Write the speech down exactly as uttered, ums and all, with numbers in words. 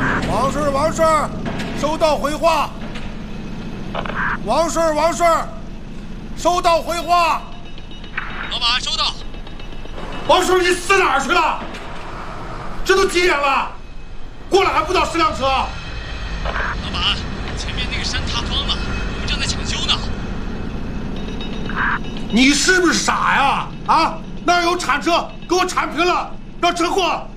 王顺，王顺，收到回话。王顺，王顺，收到回话。 老板，收到。 王顺，你死哪儿去了？这都几点了？过来还不到十辆车。 老板，前面那个山塌方了，我们正在抢修呢。 你是不是傻呀？啊，那儿有铲车，给我铲平了，让车过。